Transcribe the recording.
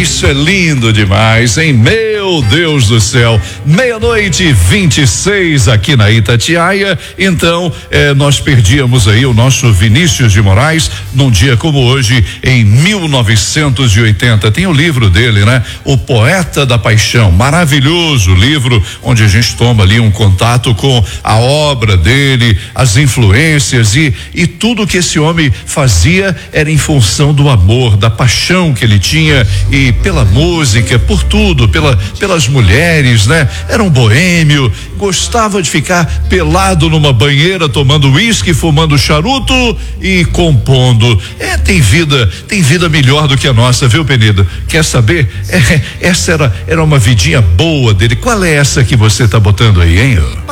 Isso é lindo demais, hein? Meu Deus do céu, 12:26 aqui na Itatiaia. Então, nós perdíamos aí o nosso Vinícius de Moraes num dia como hoje, em 1980. Tem o livro dele, né? O Poeta da Paixão, maravilhoso livro, onde a gente toma ali um contato com a obra dele, as influências e tudo que esse homem fazia era em função do amor, da paixão que ele tinha e pela música, por tudo, pelas mulheres, né? Era um boêmio, gostava de ficar pelado numa banheira tomando uísque, fumando charuto e compondo. Tem vida melhor do que a nossa, viu, Penida? Quer saber? Essa era uma vidinha boa dele. Qual é essa que você tá botando aí, hein?